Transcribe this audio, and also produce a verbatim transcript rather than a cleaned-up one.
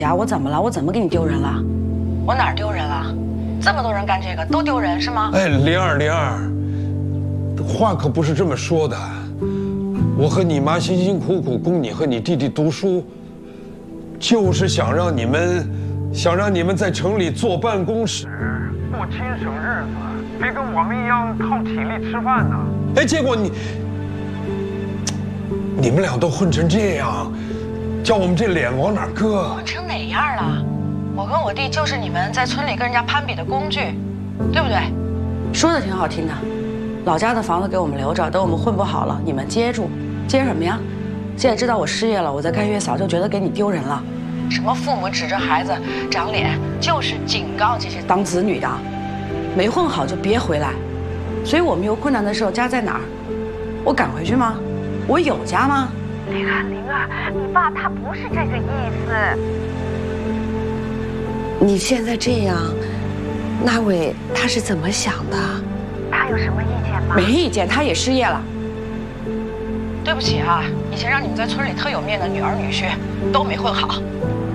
呀，我怎么了？我怎么给你丢人了？我哪儿丢人了？这么多人干这个都丢人是吗？ 哎，灵儿，灵儿，话可不是这么说的。我和你妈辛辛苦苦供你和你弟弟读书，就是想让你们，想让你们在城里坐办公室，过轻省日子，别跟我们一样靠体力吃饭呢。哎，结果你，你们俩都混成这样。 叫我们这脸往哪搁？ 混成哪样了？我跟我弟就是你们在村里跟人家攀比的工具，对不对？说的挺好听的，老家的房子给我们留着，等我们混不好了，你们接住。接什么呀？现在知道我失业了，我在干月嫂就觉得给你丢人了。什么父母指着孩子长脸，就是警告这些当子女的，没混好就别回来。所以我们有困难的时候，家在哪儿？我赶回去吗？我有家吗？ 灵儿，灵儿，你爸他不是这个意思。 你现在这样，那伟他是怎么想的？ 他有什么意见吗？ 没意见，他也失业了。对不起啊，以前让你们在村里特有面的女儿女婿都没混好。